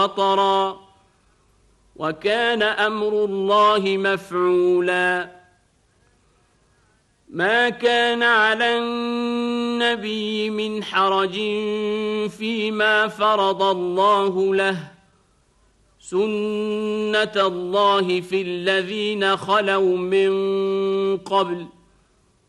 قطرا وكان أمر الله مفعولا ما كان على النبي من حرج فيما فرض الله له سنة الله في الذين خلوا من قبل